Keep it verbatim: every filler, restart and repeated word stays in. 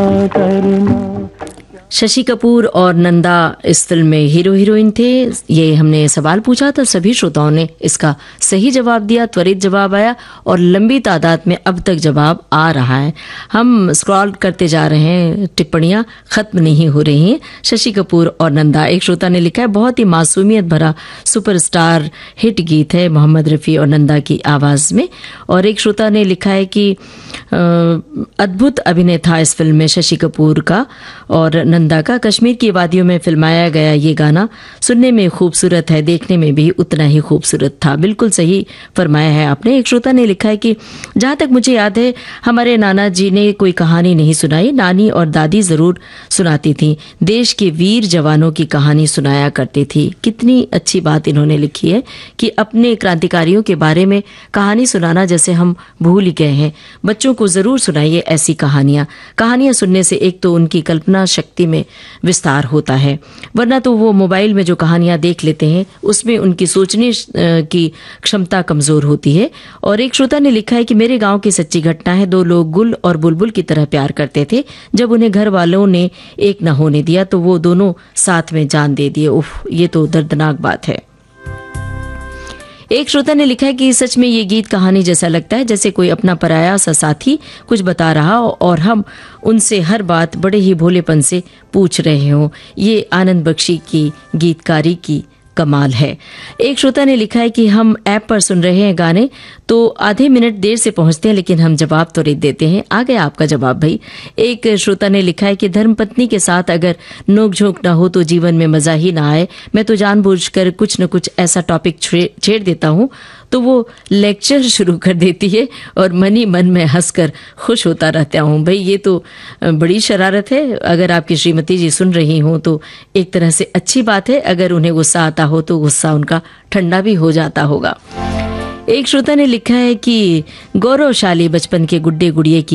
शशि कपूर और नंदा इस फिल्म में हीरो हीरोइन थे। ये हमने सवाल पूछा था, सभी श्रोताओं ने इसका सही जवाब दिया, त्वरित जवाब आया और लंबी तादाद में अब तक जवाब आ रहा है। हम स्क्रॉल करते जा रहे हैं, टिप्पणियां खत्म नहीं हो रही हैं। शशि कपूर और नंदा, एक श्रोता ने लिखा है बहुत ही मासूमियत भरा सुपरस्टार हिट गीत है मोहम्मद रफ़ी और नंदा की आवाज में। और एक श्रोता ने लिखा है कि अद्भुत अभिनय था इस फिल्म में शशि कपूर का और नंदा का। कश्मीर की वादियों में फिल्माया गया ये गाना सुनने में खूबसूरत है, देखने में भी उतना ही खूबसूरत था। बिल्कुल सही फरमाया है आपने। एक श्रोता ने लिखा है कि जहां तक मुझे याद है हमारे नाना जी ने कोई कहानी नहीं सुनाई, नानी और दादी जरूर सुनाती थी, देश के वीर जवानों की कहानी सुनाया करती थी। कितनी अच्छी बात इन्होंने लिखी है कि अपने क्रांतिकारियों के बारे में कहानी सुनाना जैसे हम भूल ही गए हैं। बच्चों को जरूर सुनाइए ऐसी कहानियां। कहानियां सुनने से एक तो उनकी कल्पना शक्ति में विस्तार होता है, वरना तो वो मोबाइल में जो कहानियां देख लेते हैं उसमें उनकी सोचने की क्षमता कमजोर होती है। और एक श्रोता ने लिखा है कि मेरे गांव की सच्ची घटना है, दो लोग गुल और बुलबुल की तरह प्यार करते थे। जब उन्हें घर वालों ने एक न होने दिया तो वो दोनों साथ में जान दे दिए। उफ, ये तो दर्दनाक बात है। एक श्रोता ने लिखा है कि सच में ये गीत कहानी जैसा लगता है, जैसे कोई अपना पराया सा साथी कुछ बता रहा हो और हम उनसे हर बात बड़े ही भोलेपन से पूछ रहे हों। ये आनंद बख्शी की गीतकारी की कमाल है। एक श्रोता ने लिखा है कि हम ऐप पर सुन रहे हैं गाने तो आधे मिनट देर से पहुंचते हैं लेकिन हम जवाब त्वरित देते हैं। आ गया आपका जवाब भाई। एक श्रोता ने लिखा है कि धर्मपत्नी के साथ अगर नोक-झोंक ना हो तो जीवन में मजा ही ना आए। मैं तो जानबूझकर कुछ न कुछ ऐसा टॉपिक छेड़ देता हूं तो वो लेक्चर शुरू कर देती है और मन ही मन में हंसकर खुश होता रहता हूं। भाई ये तो बड़ी शरारत है। अगर आपकी श्रीमती जी सुन रही हों तो एक तरह से अच्छी बात है, अगर उन्हें गुस्सा आता हो तो गुस्सा उनका ठंडा भी हो जाता होगा। एक श्रोता ने लिखा है कि गौरवशाली बचपन के गुड्डे गुड़िए की